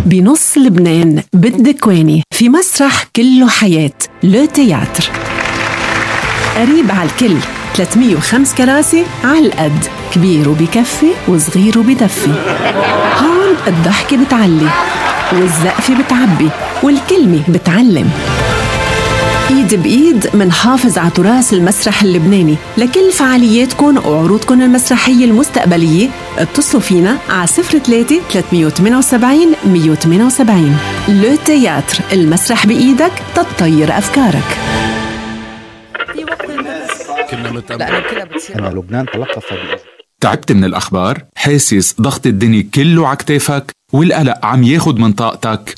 بنص لبنان بالدكواني في مسرح كله حياة لو تياتر، قريب على الكل، 305 كراسي على القد، كبير وبكفي وصغير وبدفي. هون الضحكة بتعلي والزقفة بتعبي والكلمة بتعلم. ايد بايد منحافظ على تراث المسرح اللبناني. لكل فعالياتكم وعروضكم المسرحية المستقبلية اتصلوا فينا على 03 378 178. لو تياتر، المسرح بإيدك تطير أفكارك. أنا لبنان تلقف. تعبت من الأخبار؟ حاسس ضغط الدنيا كله عكتافك والقلق عم ياخد من طاقتك؟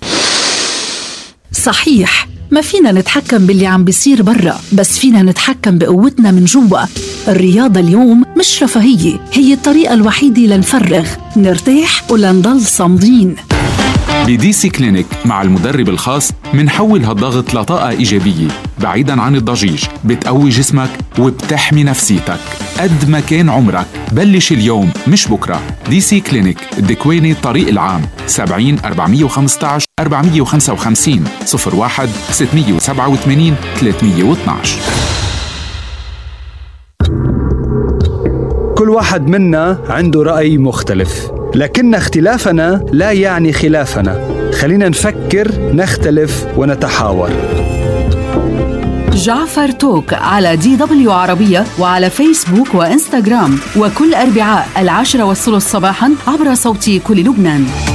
صحيح، ما فينا نتحكم باللي عم بيصير برا، بس فينا نتحكم بقوتنا من جوا. الرياضة اليوم مش رفاهية، هي الطريقة الوحيدة لنفرغ، نرتاح ولنضل صامدين. بدي سي كلينيك مع المدرب الخاص منحول هالضغط لطاقة إيجابية بعيداً عن الضجيج، بتقوي جسمك وبتحمي نفسيتك. قد ما كان عمرك بلش اليوم مش بكرة. دي سي كلينيك، الدكواني، الطريق العام، 70 415 455 01 687 312. كل واحد منا عنده رأي مختلف، لكن اختلافنا لا يعني خلافنا. خلينا نفكر، نختلف ونتحاور. جعفر توك على DW عربية وعلى فيسبوك وإنستغرام، وكل أربعاء 10:30 صباحا عبر صوت كل لبنان.